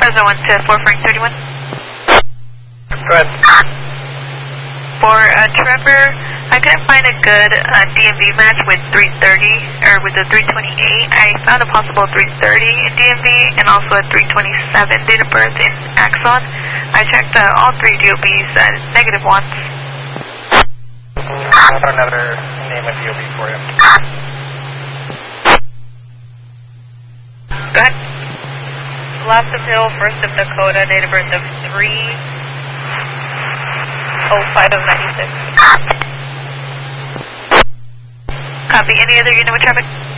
1 to 4 Frank 31. Go ahead. For Trevor, I couldn't find a good DMV match with 330, or with the 328. I found a possible 330 in DMV and also a 327 date of birth in Axon. I checked all three DOBs negative ones. I'll have another name of DOB for you. Go ahead. Blossom Hill, 1st of Dakota, date of birth of 3/05 of 96. Copy. Any other unit with traffic?